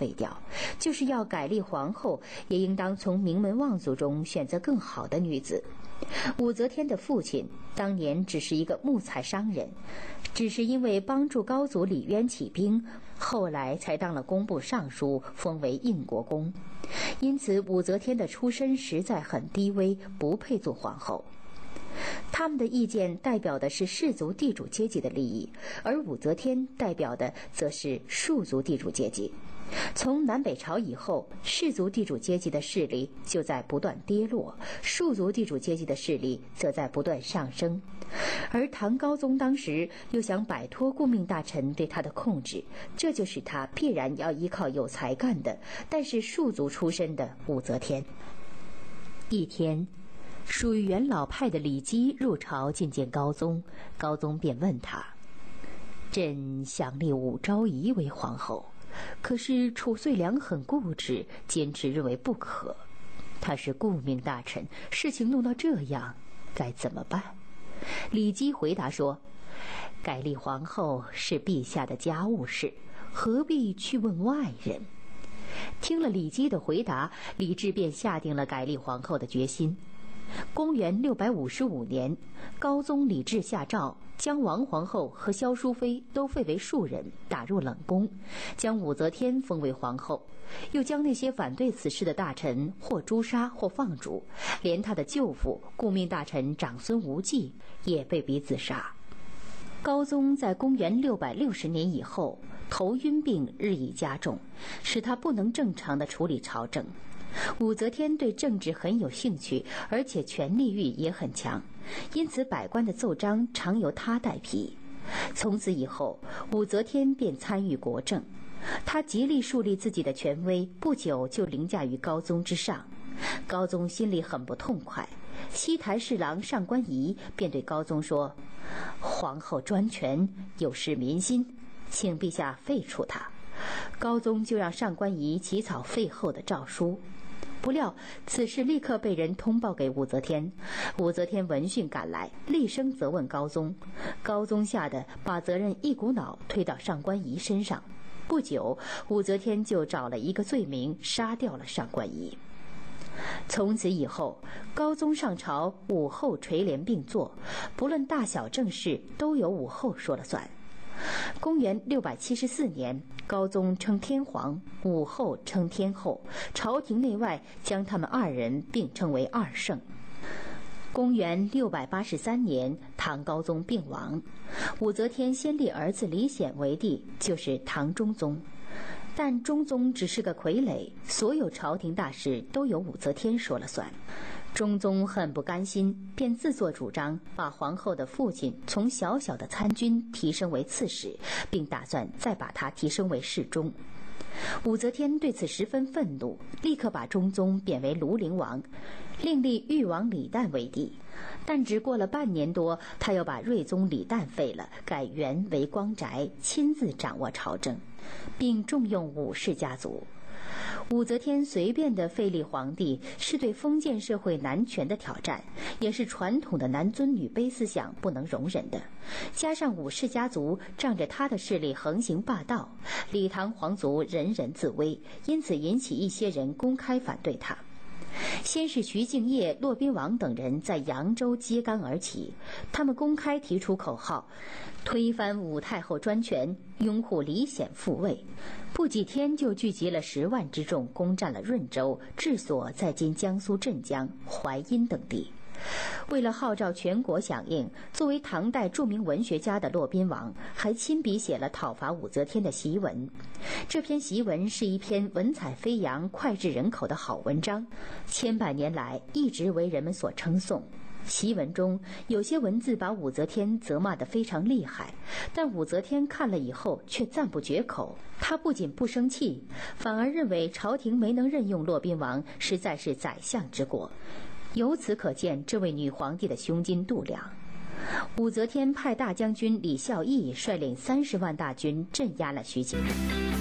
废掉，就是要改立皇后，也应当从名门望族中选择更好的女子。武则天的父亲当年只是一个木材商人，只是因为帮助高祖李渊起兵，后来才当了工部尚书，封为应国公。因此武则天的出身实在很低微，不配做皇后。他们的意见代表的是氏族地主阶级的利益，而武则天代表的则是庶族地主阶级。从南北朝以后，氏族地主阶级的势力就在不断跌落，庶族地主阶级的势力则在不断上升。而唐高宗当时又想摆脱顾命大臣对他的控制，这就使他必然要依靠有才干的，但是庶族出身的武则天。一天，属于元老派的李基入朝觐见高宗，高宗便问他：“朕想立武昭仪为皇后，可是褚遂良很固执，坚持认为不可。他是顾命大臣，事情弄到这样，该怎么办？”李基回答说：“改立皇后是陛下的家务事，何必去问外人？”听了李基的回答，李治便下定了改立皇后的决心。公元655年，高宗李治下诏，将王皇后和萧淑妃都废为庶人，打入冷宫，将武则天封为皇后，又将那些反对此事的大臣或诛杀或放逐，连他的舅父顾命大臣长孙无忌也被逼自杀。高宗在公元660年以后，头晕病日益加重，使他不能正常地处理朝政。武则天对政治很有兴趣，而且权力欲也很强，因此百官的奏章常由她代批。从此以后，武则天便参与国政，她极力树立自己的权威，不久就凌驾于高宗之上。高宗心里很不痛快，西台侍郎上官仪便对高宗说：“皇后专权，有失民心，请陛下废除她。”高宗就让上官仪起草废后的诏书。不料此事立刻被人通报给武则天，武则天闻讯赶来，厉声责问高宗。高宗吓得把责任一股脑推到上官仪身上。不久，武则天就找了一个罪名，杀掉了上官仪。从此以后，高宗上朝，武后垂帘并坐，不论大小政事都由武后说了算。公元674年，高宗称天皇，武后称天后，朝廷内外将他们二人并称为二圣。公元683年，唐高宗病亡，武则天先立儿子李显为帝，就是唐中宗。但中宗只是个傀儡，所有朝廷大事都由武则天说了算。中宗很不甘心，便自作主张把皇后的父亲从小小的参军提升为刺史，并打算再把他提升为侍中。武则天对此十分愤怒，立刻把中宗贬为庐陵王，另立豫王李旦为帝。但只过了半年多，他又把睿宗李旦废了，改元为光宅，亲自掌握朝政，并重用武氏家族。武则天随便的废立皇帝，是对封建社会男权的挑战，也是传统的男尊女卑思想不能容忍的。加上武氏家族仗着他的势力横行霸道，李唐皇族人人自危，因此引起一些人公开反对他。先是徐敬业、骆宾王等人在扬州揭竿而起，他们公开提出口号，推翻武太后专权，拥护李显复位。不几天就聚集了10万之众，攻占了润州，治所在今江苏镇江、淮阴等地。为了号召全国响应，作为唐代著名文学家的骆宾王还亲笔写了讨伐武则天的檄文。这篇檄文是一篇文采飞扬、脍炙人口的好文章，千百年来一直为人们所称颂。檄文中有些文字把武则天责骂得非常厉害，但武则天看了以后却赞不绝口。她不仅不生气，反而认为朝廷没能任用骆宾王实在是宰相之过。由此可见这位女皇帝的胸襟度量。武则天派大将军李孝义率领30万大军镇压了徐景。